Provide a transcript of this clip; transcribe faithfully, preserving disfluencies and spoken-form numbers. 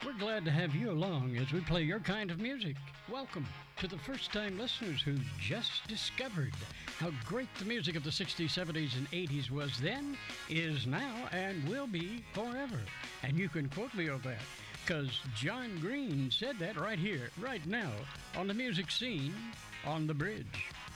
we're glad to have you along as we play your kind of music. Welcome to the first-time listeners who just discovered how great the music of the sixties, seventies, and eighties was then, is now, and will be forever. And you can quote me on that, because John Green said that right here, right now, on the music scene on the bridge.